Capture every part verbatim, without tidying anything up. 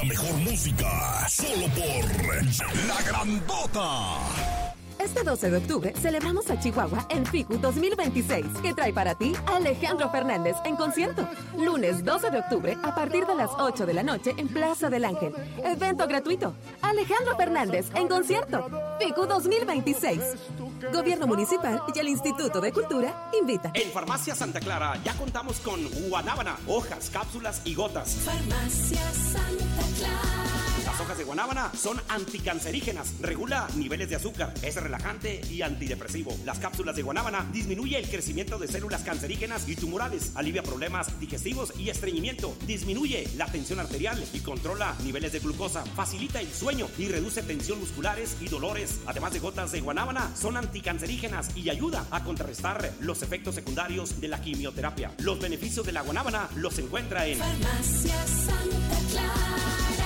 mejor música, solo por La Grandota. Este doce de octubre celebramos a Chihuahua en FICU dos mil veintiséis, que trae para ti a Alejandro Fernández en concierto. Lunes doce de octubre a partir de las ocho de la noche en Plaza del Ángel. Evento gratuito. Alejandro Fernández en concierto. FICU dos mil veintiséis. Gobierno Municipal y el Instituto de Cultura invitan. En Farmacia Santa Clara ya contamos con guanábana, hojas, cápsulas y gotas. Farmacia Santa Clara. Las hojas de guanábana son anticancerígenas, regula niveles de azúcar, es relajante y antidepresivo. Las cápsulas de guanábana disminuye el crecimiento de células cancerígenas y tumorales, alivia problemas digestivos y estreñimiento, disminuye la tensión arterial y controla niveles de glucosa, facilita el sueño y reduce tensión musculares y dolores. Además de gotas de guanábana, son anticancerígenas y ayuda a contrarrestar los efectos secundarios de la quimioterapia. Los beneficios de la guanábana los encuentra en Farmacia Santa Clara.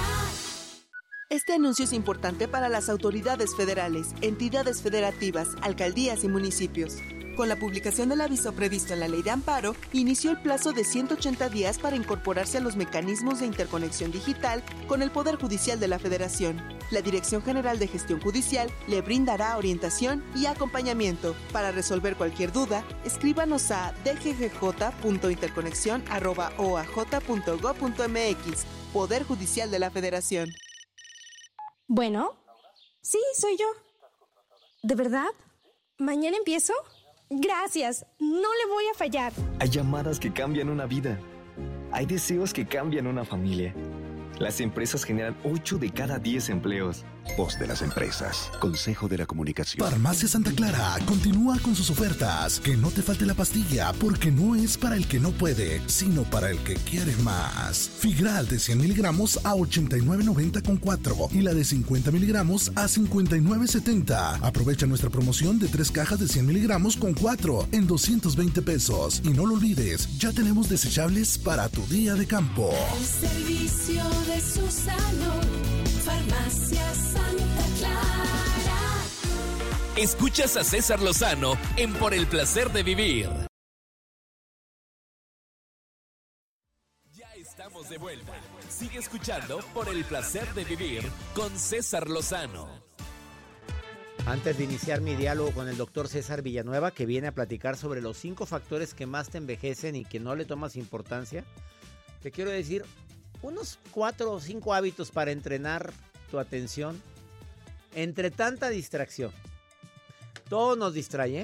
Este anuncio es importante para las autoridades federales, entidades federativas, alcaldías y municipios. Con la publicación del aviso previsto en la Ley de Amparo, inició el plazo de ciento ochenta días para incorporarse a los mecanismos de interconexión digital con el Poder Judicial de la Federación. La Dirección General de Gestión Judicial le brindará orientación y acompañamiento. Para resolver cualquier duda, escríbanos a d g g j punto interconexión arroba o a j punto gob punto m x. Poder Judicial de la Federación. Bueno, sí, soy yo. ¿De verdad? ¿Mañana empiezo? Gracias, no le voy a fallar. Hay llamadas que cambian una vida. Hay deseos que cambian una familia. Las empresas generan ocho de cada diez empleos. Voz de las empresas. Consejo de la Comunicación. Farmacia Santa Clara continúa con sus ofertas. Que no te falte la pastilla, porque no es para el que no puede, sino para el que quiere más. Figral de cien miligramos a ochenta y nueve noventa con cuatro y la de cincuenta miligramos a cincuenta y nueve setenta. Aprovecha nuestra promoción de tres cajas de cien miligramos con cuatro en doscientos veinte pesos. Y no lo olvides, ya tenemos desechables para tu día de campo. El servicio de Susano. Farmacia Santa Clara. Escuchas a César Lozano en Por el Placer de Vivir. Ya estamos de vuelta. Sigue escuchando Por el Placer de Vivir con César Lozano. Antes de iniciar mi diálogo con el doctor César Villanueva, que viene a platicar sobre los cinco factores que más te envejecen y que no le tomas importancia, te quiero decir unos cuatro o cinco hábitos para entrenar tu atención entre tanta distracción. Todo nos distrae, ¿eh?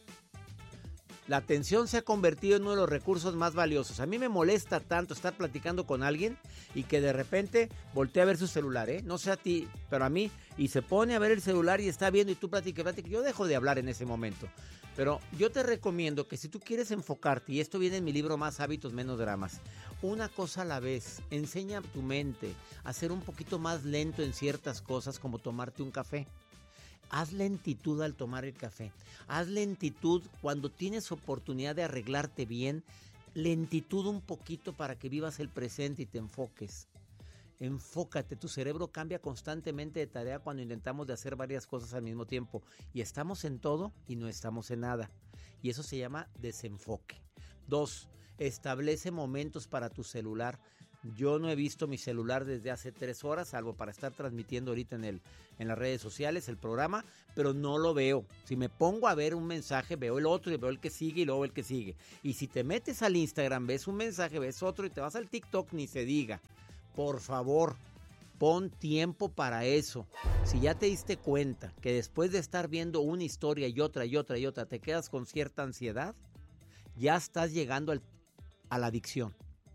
La atención se ha convertido en uno de los recursos más valiosos. A mí me molesta tanto estar platicando con alguien y que de repente voltee a ver su celular, ¿eh? No sé a ti, pero a mí, y se pone a ver el celular y está viendo y tú platicas, platicas. Yo dejo de hablar en ese momento. Pero yo te recomiendo que si tú quieres enfocarte, y esto viene en mi libro Más Hábitos, Menos Dramas, una cosa a la vez, enseña a tu mente a ser un poquito más lento en ciertas cosas, como tomarte un café. Haz lentitud al tomar el café. Haz lentitud cuando tienes oportunidad de arreglarte bien. Lentitud un poquito para que vivas el presente y te enfoques. Enfócate, tu cerebro cambia constantemente de tarea cuando intentamos de hacer varias cosas al mismo tiempo. Y estamos en todo y no estamos en nada. Y eso se llama desenfoque. Dos, establece momentos para tu celular. Yo no he visto mi celular desde hace tres horas, salvo para estar transmitiendo ahorita en, el, en las redes sociales el programa, pero no lo veo. Si me pongo a ver un mensaje, veo el otro y veo el que sigue y luego el que sigue. Y si te metes al Instagram, ves un mensaje, ves otro y te vas al TikTok, ni se diga. Por favor, pon tiempo para eso. Si ya te diste cuenta que después de estar viendo una historia y otra y otra y otra, te quedas con cierta ansiedad, ya estás llegando al, a la adicción.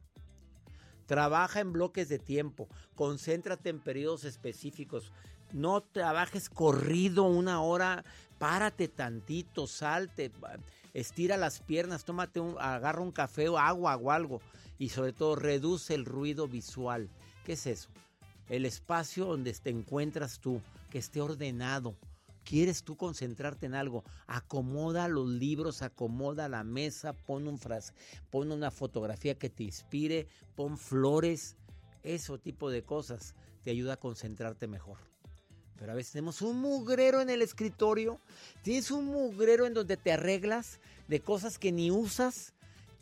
Trabaja en bloques de tiempo, concéntrate en periodos específicos. No trabajes corrido una hora, párate tantito, salte, estira las piernas, tómate un, agarra un café o agua o algo. Y sobre todo, reduce el ruido visual. ¿Qué es eso? El espacio donde te encuentras tú, que esté ordenado. ¿Quieres tú concentrarte en algo? Acomoda los libros, acomoda la mesa, pon un frase, pon una fotografía que te inspire, pon flores, ese tipo de cosas te ayuda a concentrarte mejor. Pero a veces tenemos un mugrero en el escritorio, tienes un mugrero en donde te arreglas de cosas que ni usas,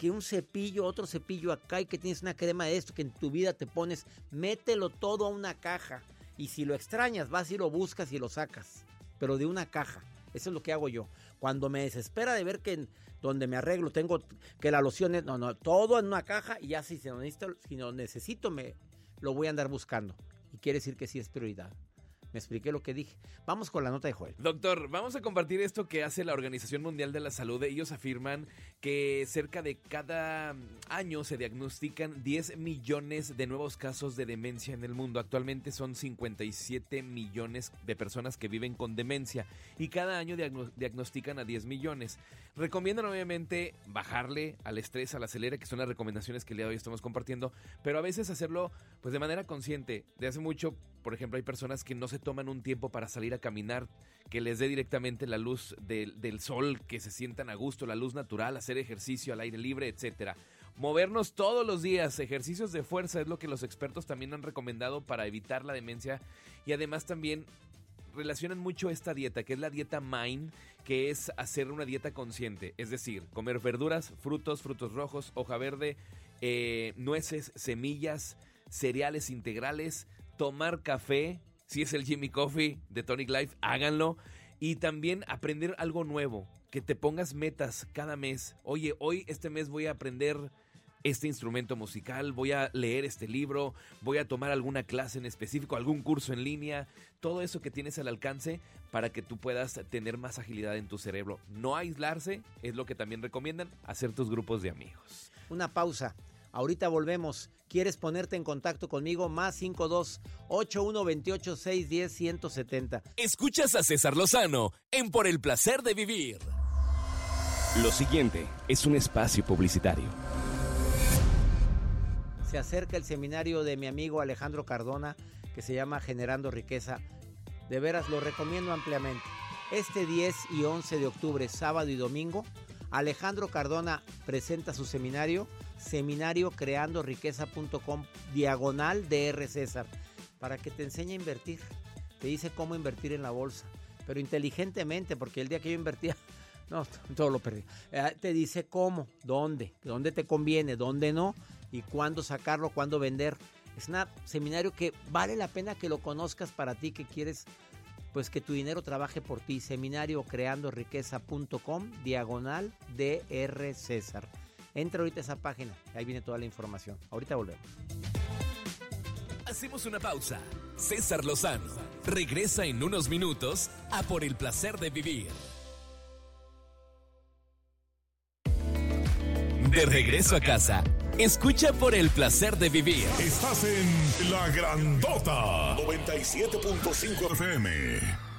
que un cepillo, otro cepillo acá y que tienes una crema de esto que en tu vida te pones. Mételo todo a una caja y si lo extrañas vas y lo buscas y lo sacas, pero de una caja. Eso es lo que hago yo. Cuando me desespera de ver que en donde me arreglo tengo que la loción es, no, no, todo en una caja y ya si lo necesito, si lo necesito me lo voy a andar buscando. Y quiere decir que sí es prioridad. Me expliqué lo que dije. Vamos con la nota de Joel. Doctor, vamos a compartir esto que hace la Organización Mundial de la Salud. Ellos afirman que cerca de cada año se diagnostican diez millones de nuevos casos de demencia en el mundo. Actualmente son cincuenta y siete millones de personas que viven con demencia y cada año diagno- diagnostican a diez millones. Recomiendan obviamente bajarle al estrés, al acelere, que son las recomendaciones que el día de hoy estamos compartiendo, pero a veces hacerlo pues de manera consciente. De hace mucho, por ejemplo, hay personas que no se toman un tiempo para salir a caminar, que les dé directamente la luz del, del sol, que se sientan a gusto, la luz natural, hacer ejercicio al aire libre, etcétera. Movernos todos los días, ejercicios de fuerza es lo que los expertos también han recomendado para evitar la demencia y además también relacionan mucho esta dieta, que es la dieta Mind, que es hacer una dieta consciente, es decir, comer verduras, frutos, frutos rojos, hoja verde, eh, nueces, semillas, cereales integrales, tomar café, si es el Jimmy Coffee de Tonic Life, háganlo. Y también aprender algo nuevo, que te pongas metas cada mes. Oye, hoy este mes voy a aprender este instrumento musical, voy a leer este libro, voy a tomar alguna clase en específico, algún curso en línea. Todo eso que tienes al alcance para que tú puedas tener más agilidad en tu cerebro. No aislarse, es lo que también recomiendan, hacer tus grupos de amigos. Una pausa. Ahorita volvemos. ¿Quieres ponerte en contacto conmigo? Más cinco dos ocho uno dos ocho seis uno cero uno siete cero. Escuchas a César Lozano en Por el Placer de Vivir. Lo siguiente es un espacio publicitario. Se acerca el seminario de mi amigo Alejandro Cardona que se llama Generando Riqueza. De veras lo recomiendo ampliamente. Este diez y once de octubre, sábado y domingo, Alejandro Cardona presenta su seminario, seminario creando riqueza punto com, diagonal D R César, para que te enseñe a invertir. Te dice cómo invertir en la bolsa, pero inteligentemente, porque el día que yo invertía, no, todo lo perdí. Eh, te dice cómo, dónde, dónde te conviene, dónde no, y cuándo sacarlo, cuándo vender. Es un seminario que vale la pena que lo conozcas para ti que quieres pues que tu dinero trabaje por ti. Seminario creando riqueza punto com, diagonal D R César. Entra ahorita a esa página, ahí viene toda la información. Ahorita volvemos. Hacemos una pausa. César Lozano regresa en unos minutos a Por el Placer de Vivir. De regreso a casa, escucha Por el Placer de Vivir. Estás en La Grandota noventa y siete punto cinco F M.